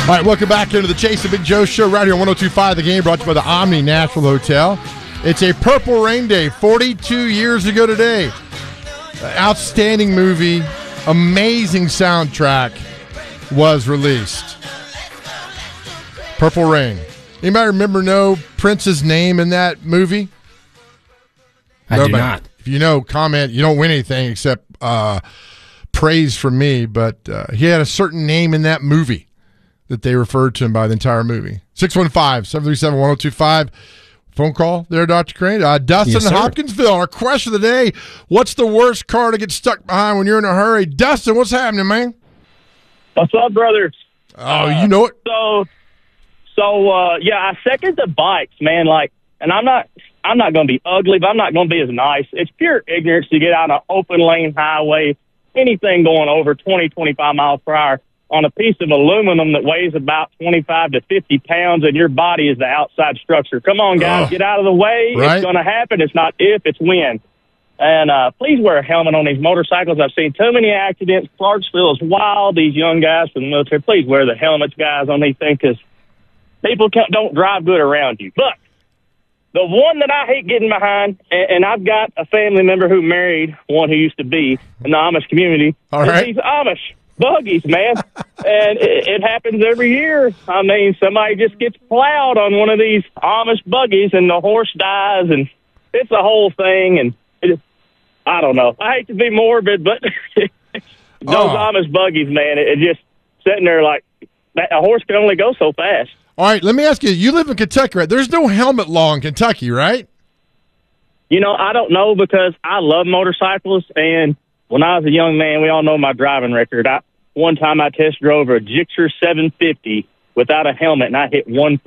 All right, welcome back into the Chase and Big Joe show right here on 102.5 The Game, brought to you by the Omni Nashville Hotel. It's a Purple Rain Day, 42 years ago today. Outstanding movie, amazing soundtrack was released. Purple Rain. Anybody know Prince's name in that movie? I do not. If you know, comment. You don't win anything except praise from me, but he had a certain name in that movie that they referred to him by the entire movie. 615-737-1025. Phone call there, Dr. Crane. Dustin Yes, in sir. Hopkinsville, our question of the day, what's the worst car to get stuck behind when you're in a hurry? Dustin, what's happening, man? What's up, brother? Oh, you know it. Yeah, I second the bikes, man. And I'm not going to be ugly, but I'm not going to be as nice. It's pure ignorance to get out on an open lane highway, anything going over 20, 25 miles per hour on a piece of aluminum that weighs about 25 to 50 pounds, and your body is the outside structure. Come on, guys, get out of the way. Right. It's going to happen. It's not if, it's when. And please wear a helmet on these motorcycles. I've seen too many accidents. Clarksville is wild. These young guys from the military, please wear the helmets, guys, on these things, because people don't drive good around you. But the one that I hate getting behind, and I've got a family member who married one who used to be in the Amish community. All right. These Amish buggies, man. And it happens every year. I mean, somebody just gets plowed on one of these Amish buggies, and the horse dies, and it's a whole thing. And I don't know. I hate to be morbid, but those Amish buggies, man, it just sitting there like a horse can only go so fast. All right, let me ask you. You live in Kentucky, right? There's no helmet law in Kentucky, right? You know, I don't know, because I love motorcycles, and when I was a young man, we all know my driving record. One time I test drove a Gixxer 750 without a helmet, and I hit 140.